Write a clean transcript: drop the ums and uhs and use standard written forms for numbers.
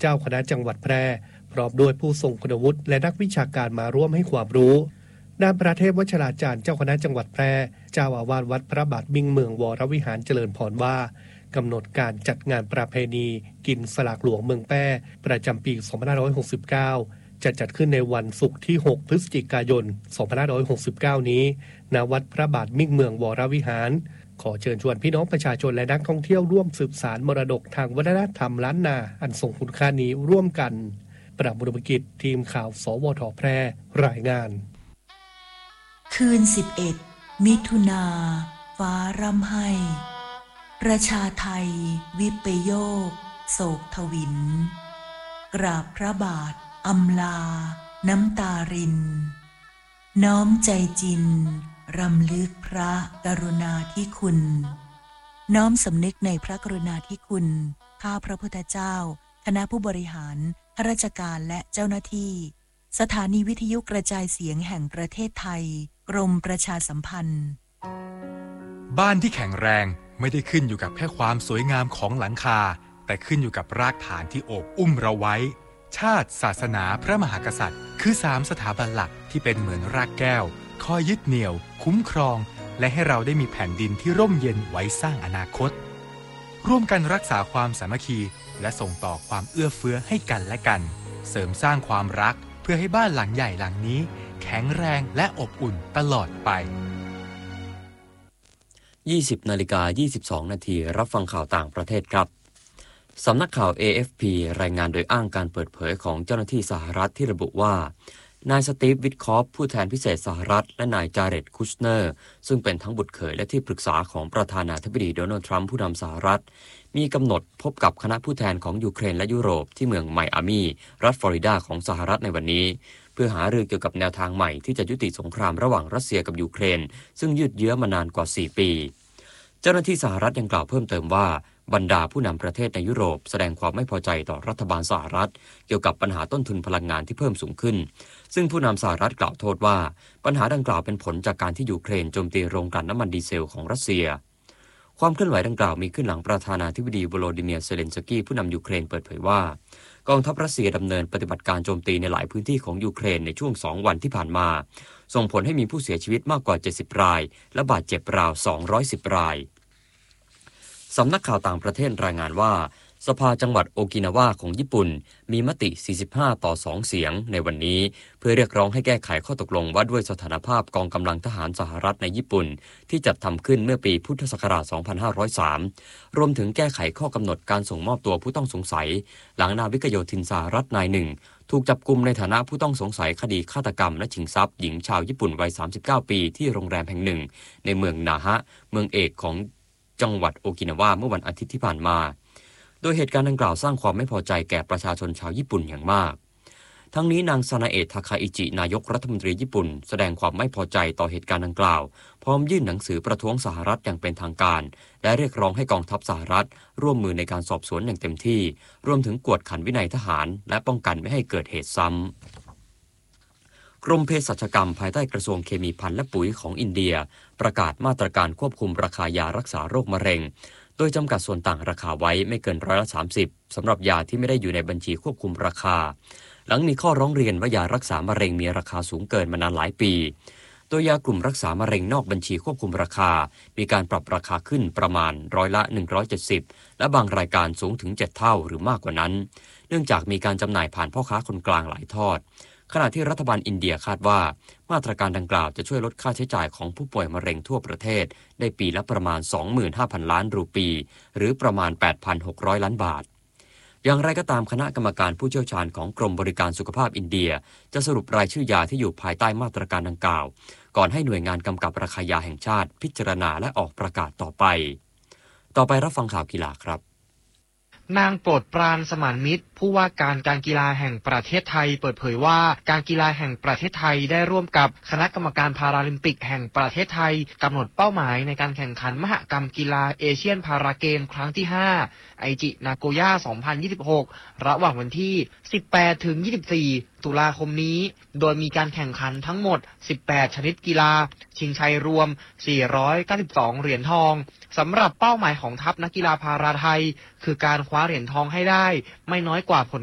เจ้าคณะจังหวัดแพร่พร้อมด้วยผู้ทรงคุณวุฒิและนักวิชาการมาร่วมให้ความรู้นายประเทศวชราจารย์เจ้าคณะจังหวัดแพร่เจ้าอาวาสวัดพระบาทมิ่งเมืองวรวิหารเจริญพรว่ากำหนดการจัดงานประเพณีกินสลากหลวงเมืองแพร่ประจำปี 2569 จะจัดขึ้นในวันศุกร์ที่ 6 พฤศจิกายน 2569 นี้ณ วัดพระบาทมิ่งเมืองวรวิหารขอเชิญชวนพี่น้องประชาชนและนักท่องเที่ยวร่วมสืบสานมรดกทางวัฒนธรรมล้านนาอันทรงคุณค่านี้ร่วมกันประบุรกิจทีมข่าวสวท.แพร่รายงานคืน 11 มิถุนาฟ้าร่ำไห้ประชาไทยวิปโยคโศกทวินกราบพระบาทอำลาน้ำตารินน้อมใจจินรำลึกพระกรุณาธิคุณน้อมสำนึกในพระกรุณาธิคุณข้าพระพุทธเจ้าคณะผู้บริหารข้าราชการและเจ้าหน้าที่สถานีวิทยุกระจายเสียงแห่งประเทศไทยกรมประชาสัมพันธ์บ้านที่แข็งแรงไม่ได้ขึ้นอยู่กับแค่ความสวยงามของหลังคาแต่ขึ้นอยู่กับรากฐานที่โอบอุ้มเราไว้ชาติศาสนาพระมหากษัตริย์คือ3สถาบันหลักที่เป็นเหมือนรากแก้วคอยยึดเหนี่ยวคุ้มครองและให้เราได้มีแผ่นดินที่ร่มเย็นไว้สร้างอนาคตร่วมกันรักษาความสามัคคีและส่งต่อความเอื้อเฟื้อให้กันและกันเสริมสร้างความรักเพื่อให้บ้านหลังใหญ่หลังนี้แข็งแรงและอบอุ่นตลอดไป 20:22 น.รับฟังข่าวต่างประเทศครับสำนักข่าว AFP รายงานโดยอ้างการเปิดเผยของเจ้าหน้าที่สหรัฐที่ระบุว่านายสตีฟวิทคอฟผู้แทนพิเศษสหรัฐและนายจาเร็ดคุชเนอร์ซึ่งเป็นทั้งบุตรเขยและที่ปรึกษาของประธานาธิบดีโดนัลด์ทรัมป์ผู้นำสหรัฐมีกำหนดพบกับคณะผู้แทนของยูเครนและยุโรปที่เมืองไมอามีรัฐฟลอริดาของสหรัฐในวันนี้เพื่อหารือเกี่ยวกับแนวทางใหม่ที่จะยุติสงครามระหว่างรัสเซียกับยูเครนซึ่งยืดเยื้อมานานกว่า4 ปีเจ้าหน้าที่สหรัฐยังกล่าวเพิ่มเติมว่าบรรดาผู้นำประเทศในยุโรปแสดงความไม่พอใจต่อรัฐบาลสหรัฐเกี่ยวกับปัญหาต้นทุนพลังงานที่เพิ่มสูงขึ้นซึ่งผู้นำสหรัฐกล่าวโทษว่าปัญหาดังกล่าวเป็นผลจากการที่ยูเครนโจมตีโรงกลั่นน้ำมันดีเซลของรัสเซียความเคลื่อนไหวดังกล่าวมีขึ้นหลังประธานาธิบดีโวโลดิเมียร์เซเลนสกี้ผู้นำยูเครนเปิดเผยว่ากองทัพรัสเซียดำเนินปฏิบัติการโจมตีในหลายพื้นที่ของยูเครนในช่วง2 วันที่ผ่านมาส่งผลให้มีผู้เสียชีวิตมากกว่า70 รายและบาดเจ็บราว210 รายสำนักข่าวต่างประเทศรายงานว่าสภาจังหวัดโอกินาวาของญี่ปุ่นมีมติ45-2 เสียงในวันนี้เพื่อเรียกร้องให้แก้ไขข้อตกลงว่าด้วยสถานภาพกองกำลังทหารสหรัฐในญี่ปุ่นที่จัดทำขึ้นเมื่อปีพุทธศักราช 2503 รวมถึงแก้ไขข้อกำหนดการส่งมอบตัวผู้ต้องสงสัยหลังนาวิกโยธินสหรัฐนายหนึ่งถูกจับกุมในฐานะผู้ต้องสงสัยคดีฆาตกรรมและชิงทรัพย์หญิงชาวญี่ปุ่นวัย39 ปีที่โรงแรมแห่งหนึ่งในเมืองนาฮะเมืองเอกของจังหวัดโอกินาวาเมื่อวันอาทิตย์ที่ผ่านมาโดยเหตุการณ์ดังกล่าวสร้างความไม่พอใจแก่ประชาชนชาวญี่ปุ่นอย่างมากทั้งนี้นางซานาเอะทาคาอิจินายกรัฐมนตรีญี่ปุ่นแสดงความไม่พอใจต่อเหตุการณ์ดังกล่าวพร้อมยื่นหนังสือประท้วงสหรัฐอย่างเป็นทางการและเรียกร้องให้กองทัพสหรัฐร่วมมือในการสอบสวนอย่างเต็มที่รวมถึงกวดขันวินัยทหารและป้องกันไม่ให้เกิดเหตุซ้ำกรมเภสัชกรรมภายใต้กระทรวงเคมีภัณฑ์และปุ๋ยของอินเดียประกาศมาตรการควบคุมราคายารักษาโรคมะเร็งโดยจำกัดส่วนต่างราคาไว้ไม่เกิน30%สำหรับยาที่ไม่ได้อยู่ในบัญชีควบคุมราคาหลังมีข้อร้องเรียนว่ายารักษามะเร็งมีราคาสูงเกินมานานหลายปีโดยยากลุ่มรักษามะเร็งนอกบัญชีควบคุมราคามีการปรับราคาขึ้นประมาณ170%และบางรายการสูงถึง7 เท่าหรือมากกว่านั้นเนื่องจากมีการจำหน่ายผ่านพ่อค้าคนกลางหลายทอดขณะที่รัฐบาลอินเดียคาดว่ามาตรการดังกล่าวจะช่วยลดค่าใช้จ่ายของผู้ป่วยมะเร็งทั่วประเทศได้ปีละประมาณ 25,000 ล้านรูปีหรือประมาณ 8,600 ล้านบาทอย่างไรก็ตามคณะกรรมการผู้เชี่ยวชาญของกรมบริการสุขภาพอินเดียจะสรุปรายชื่อยาที่อยู่ภายใต้มาตรการดังกล่าวก่อนให้หน่วยงานกำกับราคายาแห่งชาติพิจารณาและออกประกาศต่อไปรับฟังข่าวกีฬาครับนางโปรดปรานสมานมิตรผู้ว่าการกีฬาแห่งประเทศไทยเปิดเผยว่าการกีฬาแห่งประเทศไทยได้ร่วมกับคณะกรรมการพาราลิมปิกแห่งประเทศไทยกำหนดเป้าหมายในการแข่งขันมหกรรมกีฬาเอเชียนพาราเกมครั้งที่5ไอจินาโกย่า2026ระหว่างวันที่18 ถึง 24 ตุลาคมนี้โดยมีการแข่งขันทั้งหมด18ชนิดกีฬาชิงชัยรวม492เหรียญทองสำหรับเป้าหมายของทัพนักกีฬาพาราไทยคือการคว้าเหรียญทองให้ได้ไม่น้อยกว่าผล